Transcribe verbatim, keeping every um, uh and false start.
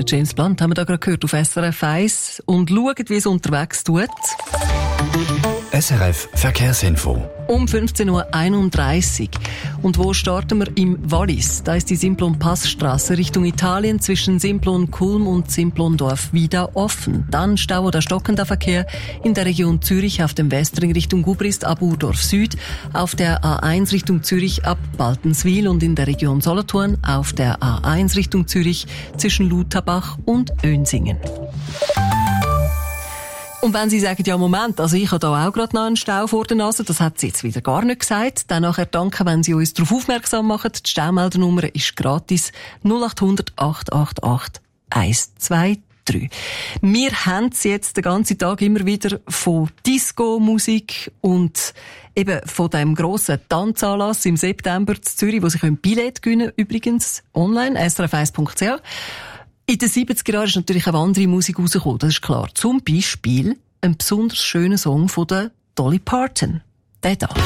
James Blunt haben wir da gerade gehört auf S R F eins und schauen, wie es unterwegs tut. S R F Verkehrsinfo. Um fünfzehn Uhr einunddreißig. Und wo starten wir? Im Wallis. Da ist die Simplon-Passstraße Richtung Italien zwischen Simplon-Kulm und Simplon-Dorf wieder offen. Dann Stau oder stockender Verkehr in der Region Zürich auf dem Westring Richtung Gubrist ab Urdorf Süd, auf der A eins Richtung Zürich ab Baltenswil und in der Region Solothurn auf der A eins Richtung Zürich zwischen Lutherbach und Önsingen. Und wenn Sie sagen, ja Moment, also ich habe da auch gerade noch einen Stau vor der Nase, das hat sie jetzt wieder gar nicht gesagt, dann nachher danke, wenn Sie uns darauf aufmerksam machen. Die Staumeldernummer ist gratis null acht hundert acht acht acht eins zwei drei. Wir haben es jetzt den ganzen Tag immer wieder von Disco-Musik und eben von dem grossen Tanzanlass im September in Zürich, wo Sie ein Billett gewinnen, übrigens online, s r f eins punkt c h. In den siebziger Jahren ist natürlich auch andere Musik rausgekommen, das ist klar. Zum Beispiel ein besonders schöner Song von der Dolly Parton. Der da.